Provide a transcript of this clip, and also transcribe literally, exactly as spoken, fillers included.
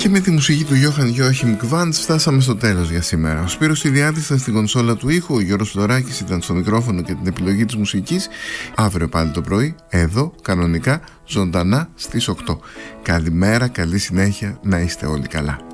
Και με τη μουσική του Johann Joachim Quanz φτάσαμε στο τέλος για σήμερα. Ο Σπύρος Συριάδης ήταν στην κονσόλα του ήχου, ο Γιώργος Θοδωράκης ήταν στο μικρόφωνο και την επιλογή της μουσικής. Αύριο πάλι το πρωί, εδώ, κανονικά, ζωντανά στις οκτώ. Καλημέρα, καλή συνέχεια, να είστε όλοι καλά.